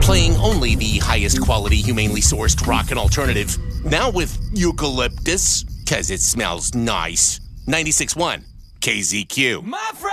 Playing only the highest quality, humanely sourced rock and alternative. Now with eucalyptus, 'cause it smells nice. 96.1 KZQ.